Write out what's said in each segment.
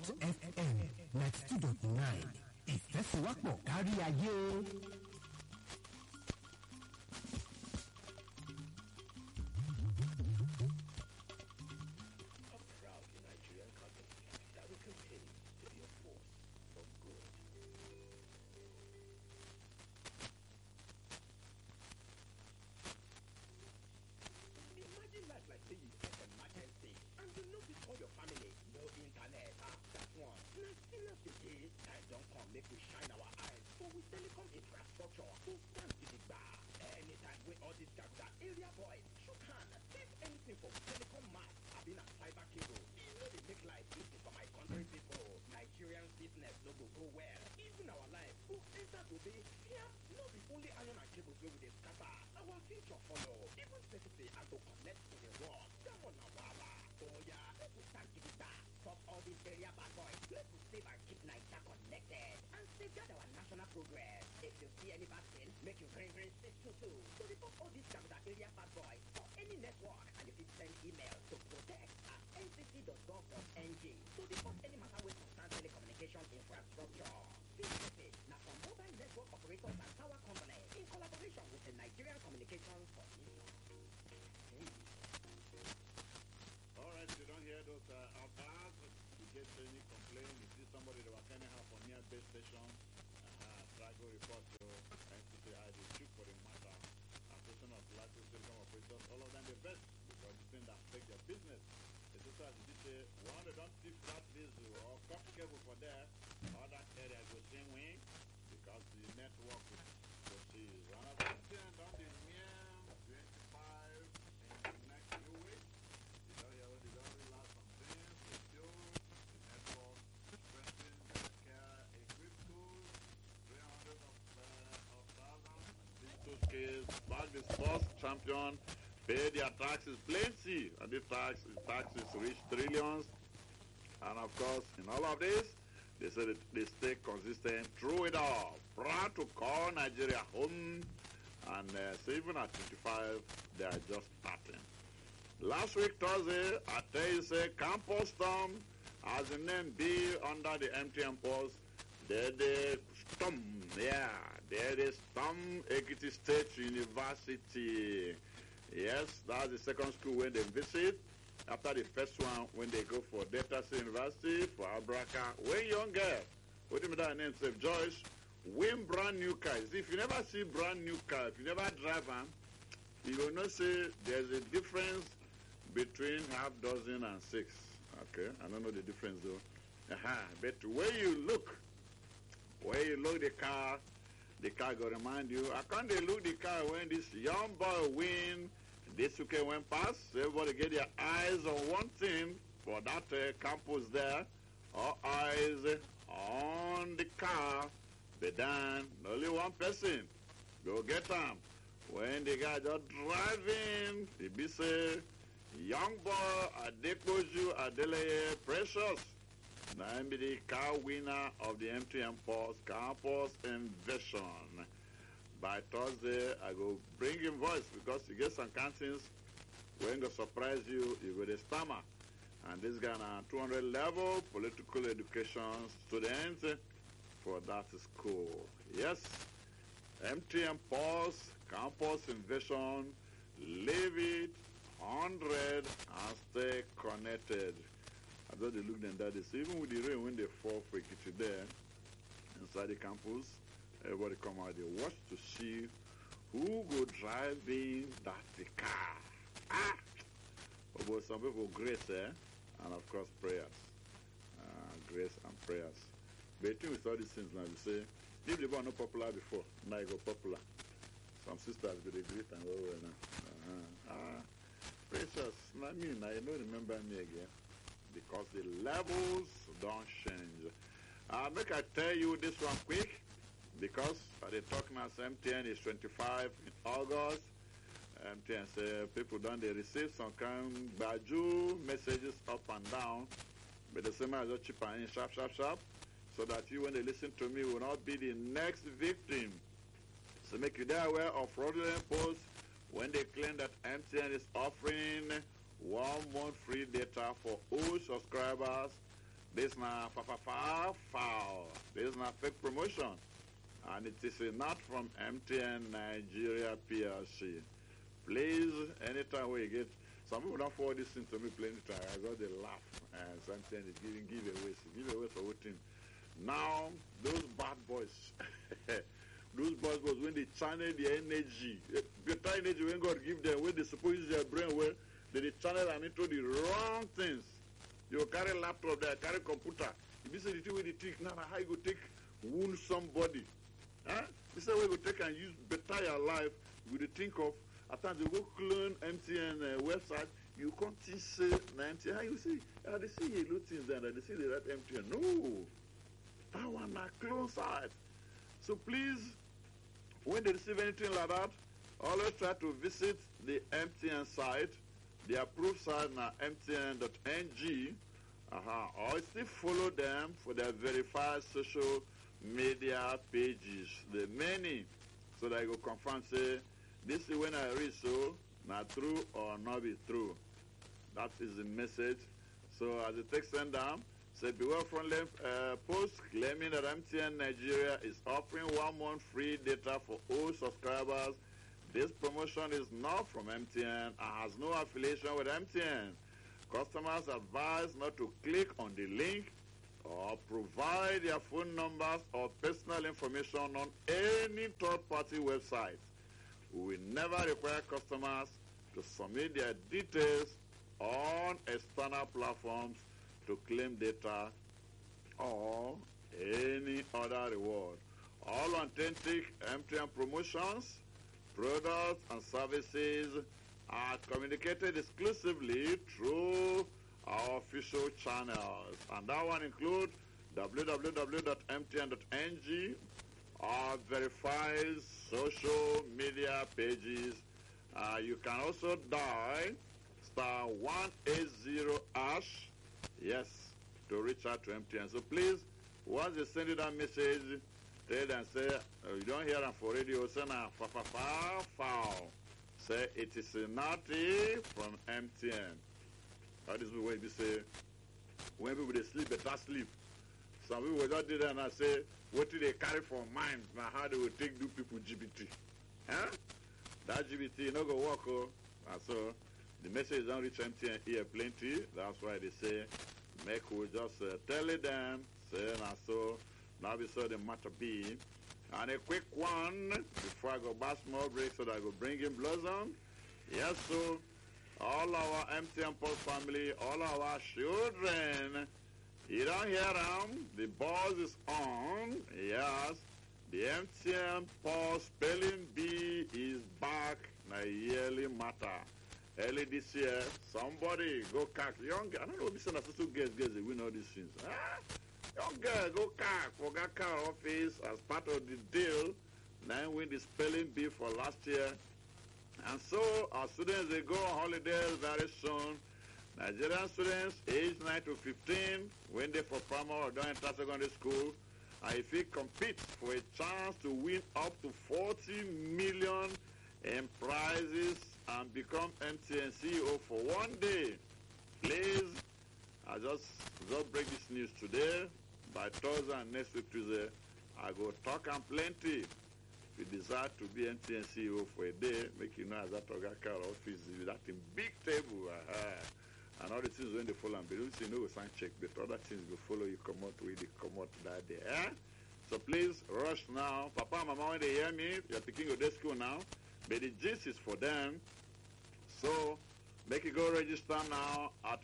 Bond FM 92.9 ìfẹ́síwápọ̀ kárí ayé. The sports champion pay their taxes plenty, and the taxes reach trillions. And of course, in all of this, they say that they stay consistent through it all. Proud to call Nigeria home, and so even at 25, they are just starting. Last week, Thursday, I tell you, say, Campus Storm, as the name be under the MTN post, there they storm, there is Storm Ekiti State University. Yes, that's the second school when they visit. After the first one, when they go for Delta State University, for Abraka. When young girl, what do you mean that name? Say Joyce, win brand new cars. If you never see brand new car, if you never drive them, you will not say there's a difference between half dozen and 6. Okay, I don't know the difference though. But where you look the car go remind you. I can't look the car when this young boy win, this weekend went past. Everybody get their eyes on one thing for that campus there. All eyes on the car. But then only one person go get them. When the guy just driving, he be say, young boy Adekoju Adeleye Precious. Now I'm the car winner of the MTN Post Campus Invasion. By Thursday, I go bring him voice because you get some cantons when go surprise you, you go the stammer. And this guy na 200 level political education student for that school. Yes, MTN Post Campus Invasion, leave it 100 and stay connected. I thought they looked at that. They even with the rain when they fall for Ekiti there inside the campus, everybody come out, they watch to see who go driving that the car. But some people grace, and of course prayers. Grace and prayers. But I think with all these things now, we say, if they were not popular before, now they go popular. Some sisters go they greet and go now. Precious, not me, now you don't remember me again. Because the levels don't change. Make I tell you this one quick, because they talk now, MTN is 25 in August. MTN say people don't they receive some kind of baju messages up and down, but the same as a chip and in sharp, so that you, when they listen to me, will not be the next victim. So make you there aware of fraudulent posts when they claim that MTN is offering 1 month free data for all subscribers This na foul. This na fake promotion. And it is not from MTN Nigeria PLC. Please, anytime we get, some people don't forward this thing to me plenty time. I got the laugh and something is giving giveaway for what team. Now, those bad boys, those bad boys, when they channel the energy, better energy when God give them, when they suppose use their brain well, they channel and into the wrong things. You carry laptop there, carry computer. If you say the thing with the tick, now how you go take wound somebody? Huh? This is how you go take and use better your life with the think of. At times you go clone MTN website, you can't say 90. How you see? They see a lot things there, they see the right MTN. No, that one are clone site. So please, when they receive anything like that, always try to visit the MTN site. The approved site now mtn.ng, or still follow them for their verified social media pages. The many, so that you go confirm say this is when I read so not true or not be true. That is the message. So as the text send down, say beware from post claiming that MTN Nigeria is offering 1 month free data for all subscribers. This promotion is not from MTN and has no affiliation with MTN. Customers advised not to click on the link or provide their phone numbers or personal information on any third-party website. We will never require customers to submit their details on external platforms to claim data or any other reward. All authentic MTN promotions, products and services are communicated exclusively through our official channels, and that one includes www.mtn.ng, our verified social media pages. You can also dial *180#, yes, to reach out to MTN. So please, once they send you that message, tell them, say, you don't hear them for radio, say, foul. Say, it is naughty from MTN. That is the way we say, when people they sleep, better sleep. Some people just did that and I say, what do they carry for mind? Now how they will take do people GBT? Huh? That GBT, you know, go work, and so the message don't reach MTN here plenty. That's why they say, make we just tell it them, say, and so, now we saw the matter be. And a quick one, before I go back small break so that I go bring in Blossom. Yes, so, all our MTN Pulse family, all our children, you don't hear them, the buzz is on, yes. The MTN Pulse Spelling Bee is back in a yearly matter. Early this year, somebody go cack, young, I don't know if this is also guys, they win all these things. Young girl, go cack for that car office as part of the deal. Now win the spelling bee for last year. And so our students, they go on holidays very soon. Nigerian students aged 9 to 15, when they for primary or don't enter secondary school, and if you compete for a chance to win up to 40 million in prizes and become MTN CEO for one day, please, I just break this news today. By Thursday and next week Tuesday, I go talk and plenty. If you desire to be MTN CEO for a day, make you know as that Ogaka office with that in big table. And all the things when they follow and believe, you know, we sign check, but other things will follow you, come out with it, come out that day. So please rush now. Papa and Mama, when they hear me, you're picking your day school now, but the gist is for them. So make you go register now at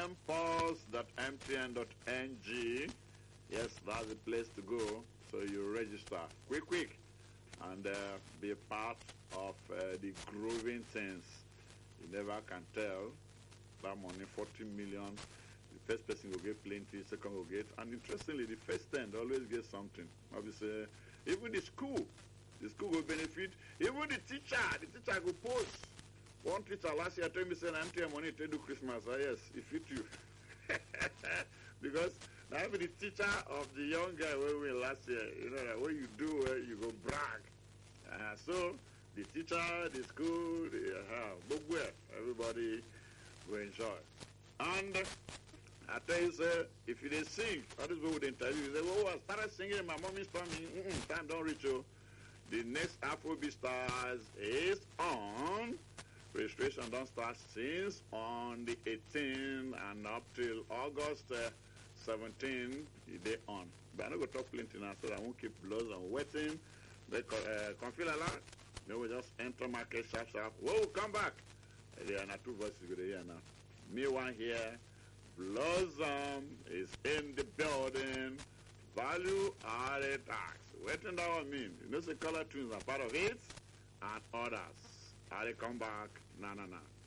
mpulse.mtn.ng. Yes, that's the place to go. So you register quick, and be a part of the growing things. You never can tell. That money, 40 million. The first person will get plenty, second will get. And interestingly, the first 10 always get something. Obviously, even the school will benefit. Even the teacher will post. One teacher last year told me, say, MTN money to do Christmas. Yes, it fit you. Because now be the teacher of the young guy we were last year. You know, that what you do, you go brag. So, the teacher, the school, everybody will enjoy. And I tell you, sir, if you they sing, all these people would interview you, say, oh, I started singing in my mommy's tummy. Time don't reach you. The next Afrobeat Stars is on. Registration don't start since on the 18th and up till August 17th. They on. But I'm not going to talk plenty now, so I won't keep blows on waiting. They can feel a lot. Then we just enter market sharp. Whoa, come back. There are not two voices good here now. Me one here. Blossom is in the building. Value added tax. What does that mean? You know, the color twins are part of it and others. Are they come back? No.